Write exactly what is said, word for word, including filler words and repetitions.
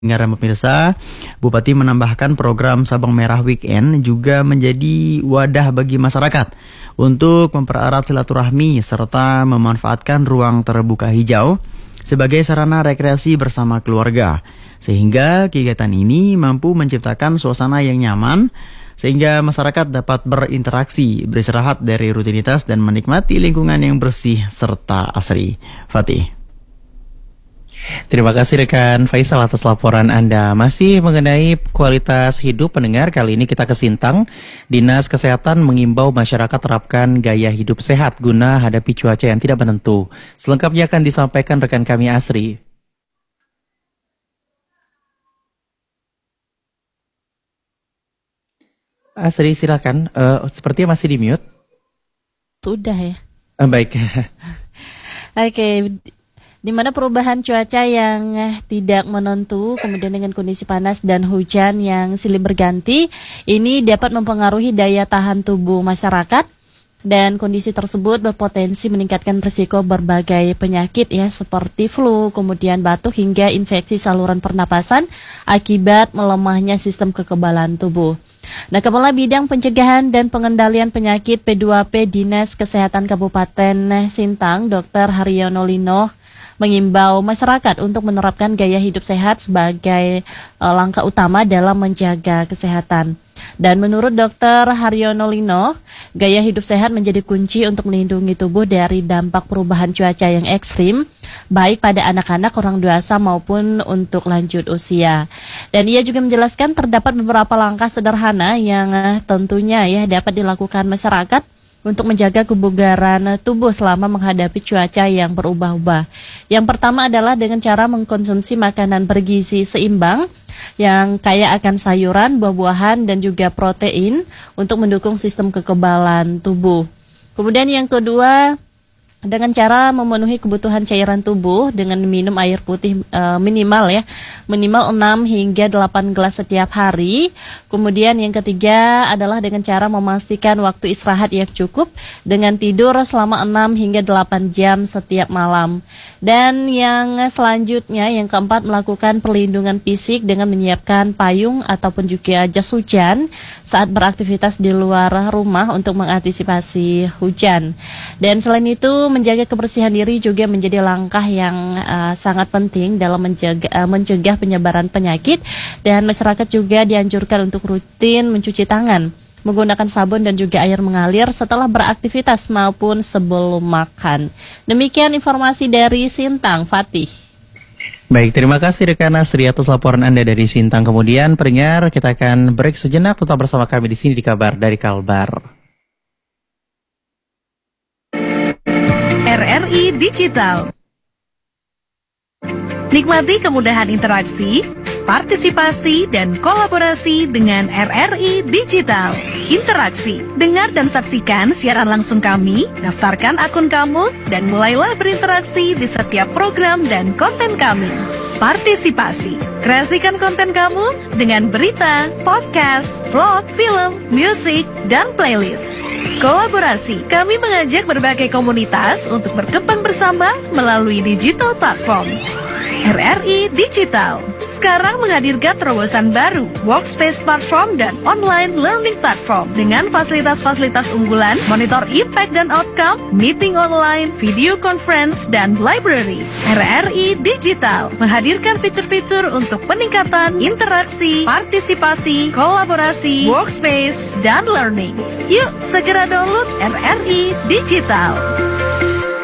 Dengar pemirsa, Bupati menambahkan program Sabang Merah Weekend juga menjadi wadah bagi masyarakat untuk mempererat silaturahmi serta memanfaatkan ruang terbuka hijau sebagai sarana rekreasi bersama keluarga. Sehingga kegiatan ini mampu menciptakan suasana yang nyaman sehingga masyarakat dapat berinteraksi, beristirahat dari rutinitas dan menikmati lingkungan yang bersih serta asri. Fatih. Terima kasih rekan Faisal atas laporan Anda. Masih mengenai kualitas hidup pendengar, kali ini kita ke Sintang. Dinas Kesehatan mengimbau masyarakat terapkan gaya hidup sehat guna hadapi cuaca yang tidak menentu. Selengkapnya akan disampaikan rekan kami Asri. Asri silakan, uh, sepertinya masih di mute. Sudah ya. Uh, baik. Oke. Okay. Di mana perubahan cuaca yang tidak menentu, kemudian dengan kondisi panas dan hujan yang silih berganti, ini dapat mempengaruhi daya tahan tubuh masyarakat, dan kondisi tersebut berpotensi meningkatkan risiko berbagai penyakit ya, seperti flu, kemudian batuk hingga infeksi saluran pernapasan akibat melemahnya sistem kekebalan tubuh. Nah, Kepala Bidang Pencegahan dan Pengendalian Penyakit P dua P Dinas Kesehatan Kabupaten Sintang, Dokter Haryono Linoh, mengimbau masyarakat untuk menerapkan gaya hidup sehat sebagai uh, langkah utama dalam menjaga kesehatan. Dan menurut Dokter Haryono Linoh, gaya hidup sehat menjadi kunci untuk melindungi tubuh dari dampak perubahan cuaca yang ekstrim, baik pada anak-anak, orang dewasa maupun untuk lanjut usia. Dan ia juga menjelaskan terdapat beberapa langkah sederhana yang uh, tentunya ya dapat dilakukan masyarakat untuk menjaga kebugaran tubuh selama menghadapi cuaca yang berubah-ubah. Yang pertama adalah dengan cara mengkonsumsi makanan bergizi seimbang yang kaya akan sayuran, buah-buahan, dan juga protein untuk mendukung sistem kekebalan tubuh. Kemudian yang kedua, dengan cara memenuhi kebutuhan cairan tubuh dengan minum air putih e, minimal ya, minimal enam hingga delapan gelas setiap hari. Kemudian yang ketiga adalah dengan cara memastikan waktu istirahat yang cukup dengan tidur selama enam hingga delapan jam setiap malam. Dan yang selanjutnya, yang keempat, melakukan perlindungan fisik dengan menyiapkan payung ataupun juga jas hujan saat beraktivitas di luar rumah untuk mengantisipasi hujan. Dan selain itu, menjaga kebersihan diri juga menjadi langkah yang uh, sangat penting dalam menjaga, uh, mencegah penyebaran penyakit, dan masyarakat juga dianjurkan untuk rutin mencuci tangan, menggunakan sabun dan juga air mengalir setelah beraktivitas maupun sebelum makan. Demikian informasi dari Sintang, Fatih. Baik, terima kasih rekan Asri atas laporan Anda dari Sintang. Kemudian pendengar, kita akan break sejenak, tetap bersama kami di sini di Kabar dari Kalbar. R R I Digital. Nikmati kemudahan interaksi, partisipasi, dan kolaborasi dengan R R I Digital. Interaksi, dengar dan saksikan siaran langsung kami, daftarkan akun kamu, dan mulailah berinteraksi di setiap program dan konten kami. Partisipasi, kreasikan konten kamu dengan berita, podcast, vlog, film, musik, dan playlist. Kolaborasi, kami mengajak berbagai komunitas untuk berkembang bersama melalui digital platform. R R I Digital sekarang menghadirkan terobosan baru, workspace platform dan online learning platform dengan fasilitas-fasilitas unggulan, monitor impact dan outcome, meeting online, video conference, dan library. R R I Digital menghadirkan fitur-fitur untuk peningkatan interaksi, partisipasi, kolaborasi, workspace, dan learning. Yuk segera download R R I Digital.